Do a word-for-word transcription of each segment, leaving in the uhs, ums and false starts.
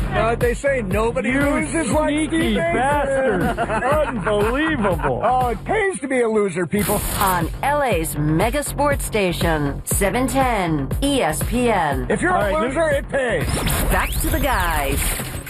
Uh, they say nobody You loses like sneaky Steve bastard. Unbelievable. Oh, it pays to be a loser, people. On L A's mega sports station, seven ten E S P N. If you're All a right, loser, it pays. Back to the guys.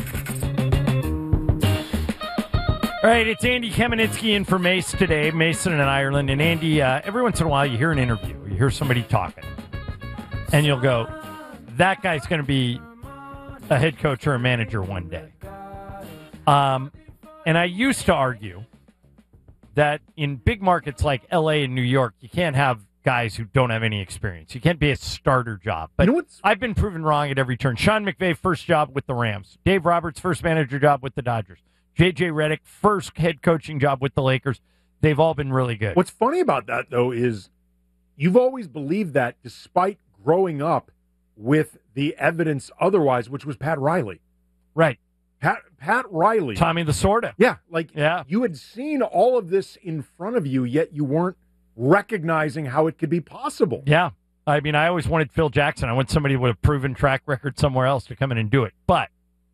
All right, it's Andy Kamenetsky in for Mace today, Mason in Ireland. And Andy, uh, every once in a while you hear an interview, you hear somebody talking, and you'll go, that guy's going to be a head coach or a manager one day. Um, and I used to argue that in big markets like L A and New York, you can't have guys who don't have any experience. You can't be a starter job. But you know what's... I've been proven wrong at every turn. Sean McVay, first job with the Rams. Dave Roberts, first manager job with the Dodgers. J J Redick, first head coaching job with the Lakers. They've all been really good. What's funny about that, though, is you've always believed that despite growing up with the evidence otherwise, which was Pat Riley. Right. Pat Pat Riley. Tommy Lasorda. Yeah, like yeah. you had seen all of this in front of you, yet you weren't recognizing how it could be possible. Yeah. I mean, I always wanted Phil Jackson. I want somebody with a proven track record somewhere else to come in and do it. But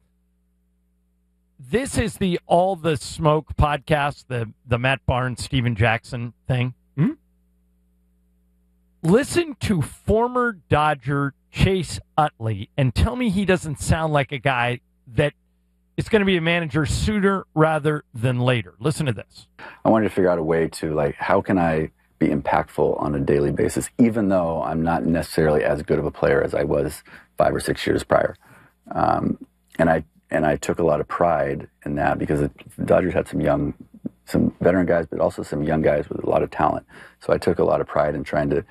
this is the All the Smoke podcast, the, the Matt Barnes, Steven Jackson thing. Hmm? Listen to former Dodger Chase Utley and tell me he doesn't sound like a guy that is going to be a manager sooner rather than later. Listen to this. I wanted to figure out a way to, like, how can I be impactful on a daily basis, even though I'm not necessarily as good of a player as I was five or six years prior. Um, and I and I took a lot of pride in that because the Dodgers had some young, some veteran guys, but also some young guys with a lot of talent. So I took a lot of pride in trying to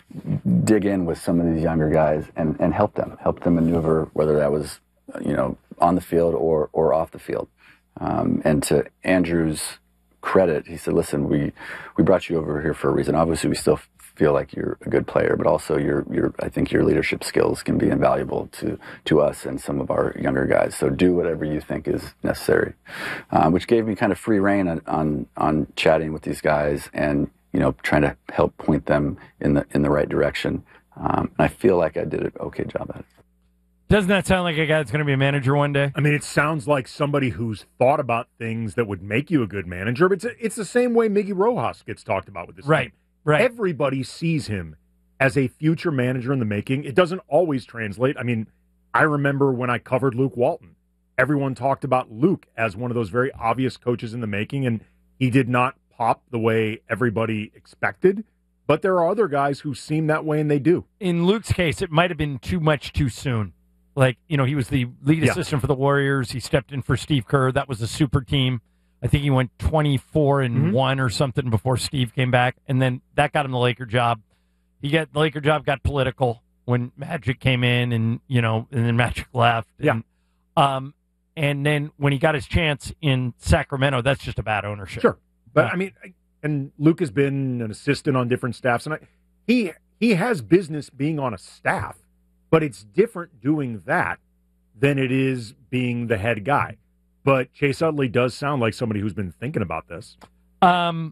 dig in with some of these younger guys and, and help them, help them maneuver, whether that was, you know, on the field or, or off the field. Um, and to Andrew's credit, he said, listen, we, we brought you over here for a reason. Obviously, we still feel like you're a good player, but also your, your, I think your leadership skills can be invaluable to, to us and some of our younger guys. So do whatever you think is necessary, um, which gave me kind of free reign on, on, on chatting with these guys and, you know, trying to help point them in the, in the right direction. Um, and I feel like I did an okay job at it. Doesn't that sound like a guy that's going to be a manager one day? I mean, it sounds like somebody who's thought about things that would make you a good manager. But it's, it's the same way Miggy Rojas gets talked about with this Right, team. right. Everybody sees him as a future manager in the making. It doesn't always translate. I mean, I remember when I covered Luke Walton, everyone talked about Luke as one of those very obvious coaches in the making, and he did not pop the way everybody expected. But there are other guys who seem that way, and they do. In Luke's case, it might have been too much too soon. Like, you know, he was the lead Yeah. assistant for the Warriors. He stepped in for Steve Kerr. That was a super team. I think he went twenty-four and Mm-hmm. one or something before Steve came back. And then that got him the Laker job. He got the Laker job got political when Magic came in and, you know, and then Magic left. And, yeah. Um, and then when he got his chance in Sacramento, that's just a bad ownership. Sure. But, Yeah. I mean, I- and Luke has been an assistant on different staffs, and I, he he has business being on a staff. But it's different doing that than it is being the head guy. But Chase Utley does sound like somebody who's been thinking about this. Um,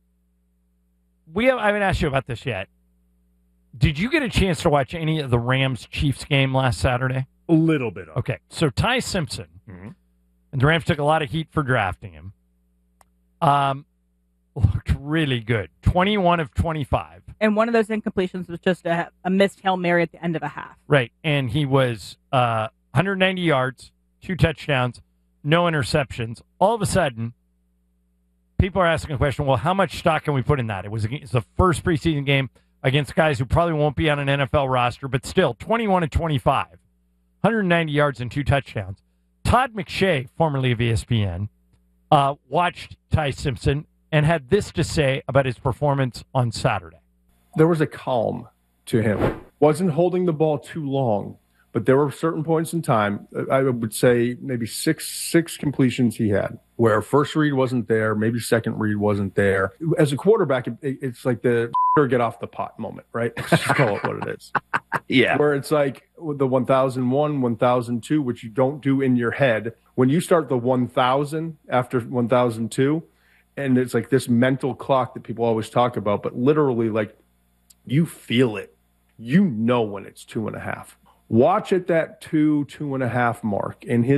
we have, I haven't asked you about this yet. Did you get a chance to watch any of the Rams-Chiefs game last Saturday? A little bit of. Okay, so Ty Simpson, Mhm. and the Rams took a lot of heat for drafting him, um, looked really good. twenty-one of twenty-five. And one of those incompletions was just a, a missed Hail Mary at the end of a half. Right, and he was uh, one hundred ninety yards, two touchdowns, no interceptions. All of a sudden, people are asking the question, well, how much stock can we put in that? It was it's the first preseason game against guys who probably won't be on an N F L roster, but still, twenty-one of twenty-five, one hundred ninety yards and two touchdowns. Todd McShay, formerly of E S P N, uh, watched Ty Simpson and had this to say about his performance on Saturday. There was a calm to him. Wasn't holding the ball too long, but there were certain points in time, I would say maybe six six completions he had, where first read wasn't there, maybe second read wasn't there. As a quarterback, it, it's like the get off the pot moment, right? Let's just call it what it is. Yeah. Where it's like the one thousand one, one thousand two, which you don't do in your head. When you start the one thousand after one thousand two, and it's like this mental clock that people always talk about, but literally, like, you feel it. You know when it's two and a half. Watch at that two, two and a half mark in his